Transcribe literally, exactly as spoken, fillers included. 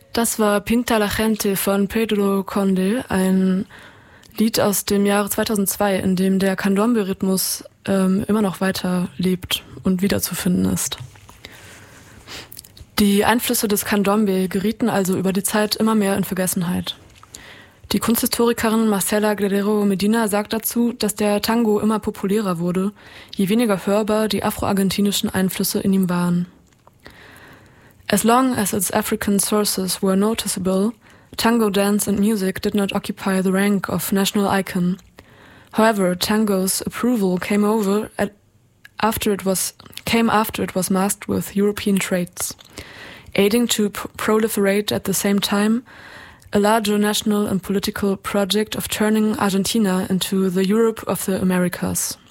Das war Pinta la Gente von Pedro Conde, ein Lied aus dem Jahre zweitausendzwei, in dem der Candombe-Rhythmus ähm, immer noch weiter lebt und wiederzufinden ist. Die Einflüsse des Candombe gerieten also über die Zeit immer mehr in Vergessenheit. Die Kunsthistorikerin Marcela Guerrero Medina sagt dazu, dass der Tango immer populärer wurde, je weniger hörbar die afroargentinischen Einflüsse in ihm waren. As long as its African sources were noticeable, tango dance and music did not occupy the rank of national icon. However, tango's approval came over at, after it was came after it was masked with European traits, aiding to p- proliferate at the same time a larger national and political project of turning Argentina into the Europe of the Americas.